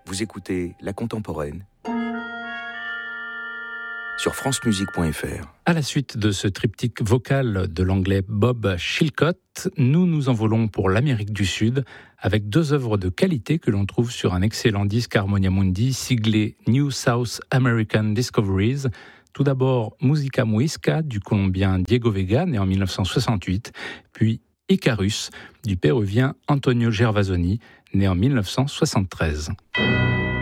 Vous écoutez La Contemporaine sur francemusique.fr. À la suite de ce triptyque vocal de l'anglais Bob Chilcott, nous nous envolons pour l'Amérique du Sud avec deux œuvres de qualité que l'on trouve sur un excellent disque Harmonia Mundi siglé New South American Discoveries. Tout d'abord, Musica Muisca du Colombien Diego Vega, né en 1968, puis Icarus du Péruvien Antonio Gervasoni, né en 1973.